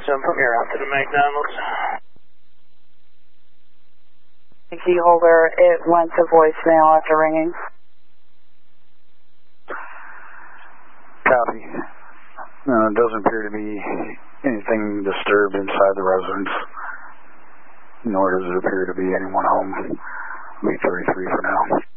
put me around to the McDonald's. Key holder, it went to voicemail after ringing. Copy. It doesn't appear to be anything disturbed inside the residence, nor does it appear to be anyone home. Be 33 for now.